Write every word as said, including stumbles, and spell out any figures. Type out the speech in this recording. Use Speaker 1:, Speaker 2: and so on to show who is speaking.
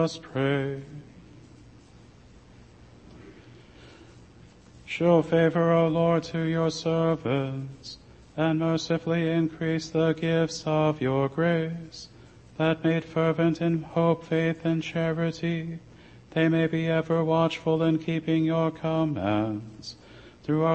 Speaker 1: us pray. Show favor, O Lord, to your servants, and mercifully increase the gifts of your grace, that made fervent in hope, faith, and charity, they may be ever watchful in keeping your commands. Through our